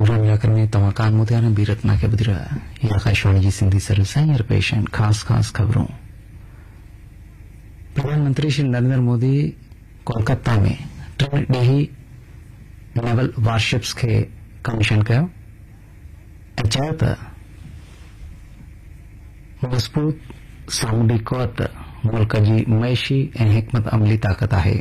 Programme याकर में तवाकान मुतियाना बीरतना के बदिरा या आकाशवाणी जी सिंधी सर्विस है पेशन खास खबरों। प्रधानमंत्री श्री नरेंद्र मोदी कोलकाता में ट्रिनिटी नेवल वारशिप्स के कमीशन कयो चयो त मजबूत सामूंडी क़ौत मुल्क जी मईशी ऐं हिकमत अमली ताक़त आहे।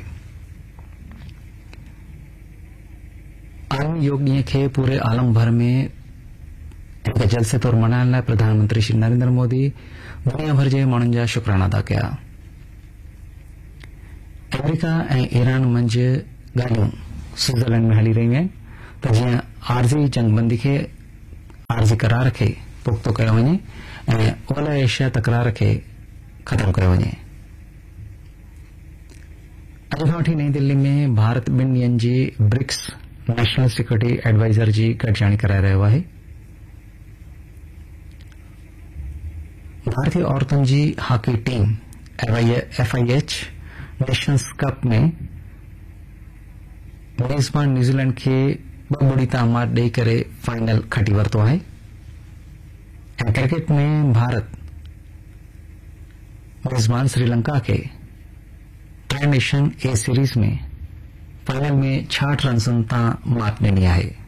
आलमी योग ॾींहं खे पूरे आलम भर में हिक जलसे तौर मल्हाइण लाइ प्रधानमंत्री श्री नरेंद्र मोदी दुनिया भर जे माण्हुनि जा शुक्राना अदा कया। अमेरिका ऐं ईरान मंझि ॻाल्हियूं स्विट्जरलैंड में हली रहियूं आहिनि त जीअं आरज़ी जंगबंदी खे आरज़ी करार खे पुख़्तो कयो वञे ऐं ओलह एशिया तकरार खे ख़तमु कयो वञे। अॼु खां वठी नई दिल्ली में भारत ॿिनि ॾींहनि जी ब्रिक्स नेशनल सिक्योरिटी एडवाइजर जी गॾिजाणी कराए रहियो आहे। भारतीय औरतुनि जी hockey team FIH Nations cup में मेज़बान न्यूज़ीलैंड खे 2-0 तां मात ॾेई करे फाइनल खटी वरितो आहे। ऐं क्रिकेट में भारत मेज़बान श्रीलंका के ट्राई नेशन ए सीरीज में फाइनल में 66 रन्सनि तां मात ॾिनी आहे।